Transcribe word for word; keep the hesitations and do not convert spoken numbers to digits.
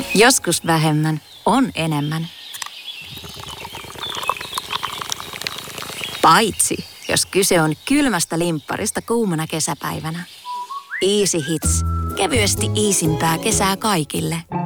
Joskus vähemmän on enemmän. Paitsi, jos kyse on kylmästä limpparista kuumana kesäpäivänä. Easy Hits. Kevyesti iisimpää kesää kaikille.